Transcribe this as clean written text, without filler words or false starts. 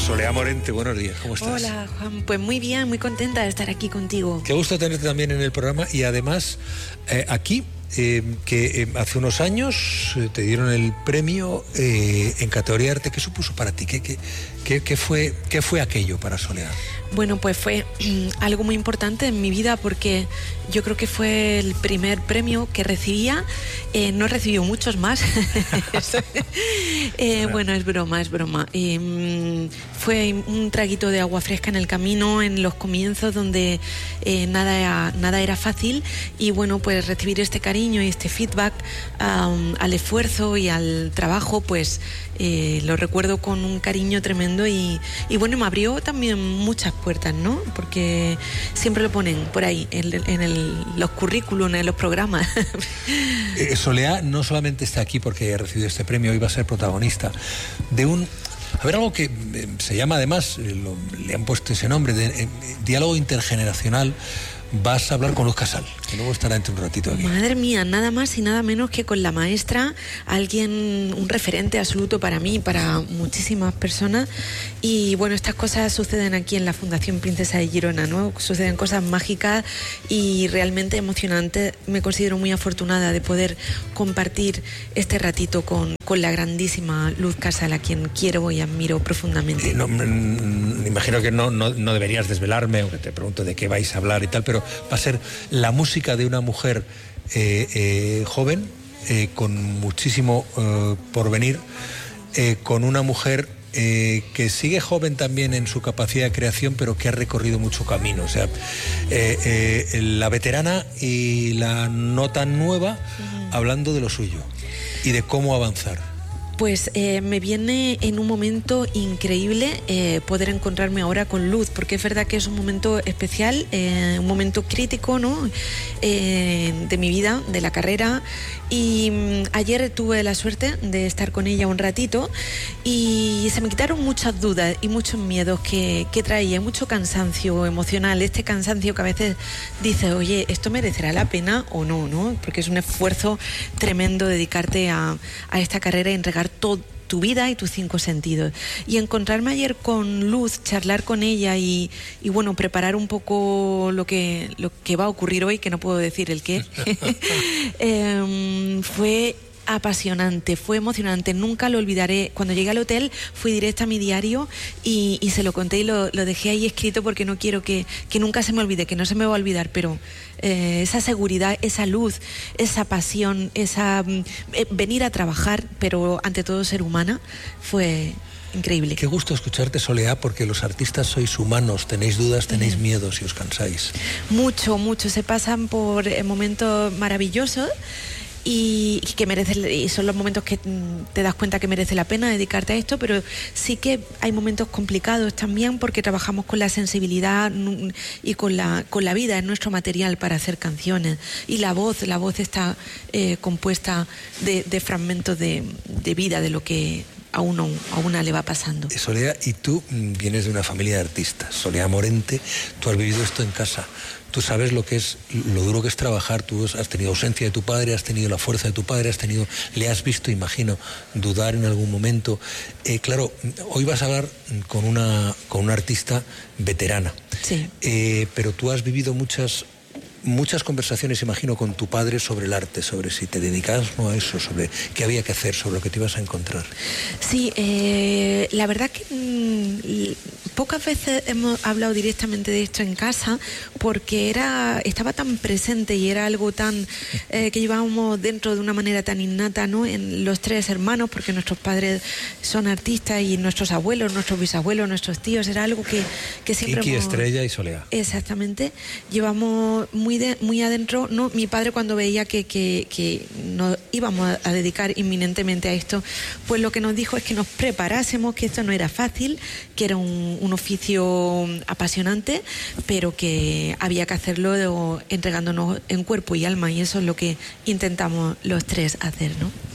Soleá Morente, buenos días, ¿cómo estás? Hola, Juan, pues muy bien, muy contenta de estar aquí contigo. Qué gusto tenerte también en el programa y además aquí, que hace unos años te dieron el premio en categoría arte. ¿Qué supuso para ti? ¿Qué fue aquello para Soleá? Bueno, pues fue algo muy importante en mi vida porque yo creo que fue el primer premio que recibía. No he recibido muchos más. Bueno, es broma. Fue un traguito de agua fresca en el camino, en los comienzos donde nada era fácil, y bueno, pues recibir este cariño y este feedback al esfuerzo y al trabajo, pues lo recuerdo con un cariño tremendo y bueno, me abrió también muchas puertas, ¿no? Porque siempre lo ponen por ahí en los currículums, en los programas. Soleá no solamente está aquí porque ha recibido este premio, hoy va a ser protagonista de algo que se llama, además, le han puesto ese nombre, de diálogo intergeneracional. Vas a hablar con Luz Casal, que luego estará dentro de un ratito aquí. Madre mía, nada más y nada menos que con la maestra, un referente absoluto para mí, para muchísimas personas. Y bueno, estas cosas suceden aquí en la Fundación Princesa de Girona, ¿no? Suceden cosas mágicas y realmente emocionantes. Me considero muy afortunada de poder compartir este ratito con la grandísima Luz Casal, a quien quiero y admiro profundamente. Me imagino que no deberías desvelarme, aunque te pregunto de qué vais a hablar y tal, pero va a ser la música de una mujer joven, con muchísimo por venir, con una mujer que sigue joven también en su capacidad de creación, pero que ha recorrido mucho camino. O sea, la veterana y la no tan nueva, hablando de lo suyo y de cómo avanzar. Pues me viene en un momento increíble poder encontrarme ahora con Luz, porque es verdad que es un momento especial, un momento crítico, ¿no? De mi vida, de la carrera. Y ayer tuve la suerte de estar con ella un ratito y se me quitaron muchas dudas y muchos miedos que traía, mucho cansancio emocional, este cansancio que a veces dices, oye, ¿esto merecerá la pena o no, no? Porque es un esfuerzo tremendo dedicarte a esta carrera y entregar todo tu vida y tus 5 sentidos. Y encontrarme ayer con Luz, charlar con ella y bueno, preparar un poco lo que va a ocurrir hoy, que no puedo decir el qué, fue apasionante, fue emocionante, nunca lo olvidaré. Cuando llegué al hotel fui directa a mi diario y se lo conté y lo dejé ahí escrito porque no quiero que nunca se me olvide, que no se me va a olvidar, pero esa seguridad, esa luz, esa pasión, venir a trabajar, pero ante todo ser humana, fue increíble. Qué gusto escucharte, Soleá, porque los artistas sois humanos, tenéis dudas, tenéis miedos y os cansáis. Mucho, se pasan por momentos maravillosos y son los momentos que te das cuenta que merece la pena dedicarte a esto, pero sí que hay momentos complicados también porque trabajamos con la sensibilidad y con la vida, es nuestro material para hacer canciones, y la voz está compuesta de fragmentos de vida, de lo que a una le va pasando. Soleá, y tú vienes de una familia de artistas. Soleá Morente, tú has vivido esto en casa. Tú sabes lo duro que es trabajar. Tú has tenido ausencia de tu padre, has tenido la fuerza de tu padre, le has visto, imagino, dudar en algún momento. Claro, hoy vas a hablar con una artista veterana. Sí. Pero tú has vivido muchas conversaciones, imagino, con tu padre sobre el arte, sobre si te dedicabas o no a eso, sobre qué había que hacer, sobre lo que te ibas a encontrar. Sí, la verdad que pocas veces hemos hablado directamente de esto en casa porque estaba tan presente y era algo tan que llevábamos dentro de una manera tan innata, ¿no? En los 3 hermanos, porque nuestros padres son artistas y nuestros abuelos, nuestros bisabuelos, nuestros tíos, era algo que siempre Kiki, Estrella y Soleá. Exactamente, llevamos muy adentro, ¿no? Mi padre, cuando veía que nos íbamos a dedicar inminentemente a esto, pues lo que nos dijo es que nos preparásemos, que esto no era fácil, que era un oficio apasionante, pero que había que hacerlo entregándonos en cuerpo y alma, y eso es lo que intentamos los 3 hacer, ¿no?